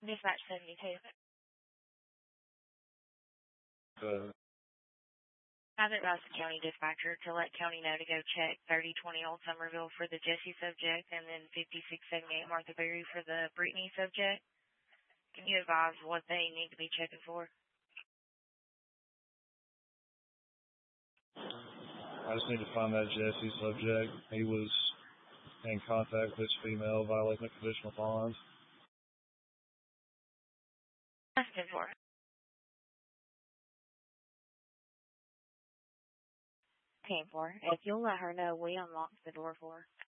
Dispatch 72. I've advised the county dispatcher to let county know to go check 3020 Old Somerville for the Jesse subject and then 5678 Martha Berry for the Brittany subject. Can you advise what they need to be checking for? I just need to find that Jesse subject. He was in contact with this female violating the conditional bond. Asking for it. 10-4. If you'll let her know, we unlocked the door for her.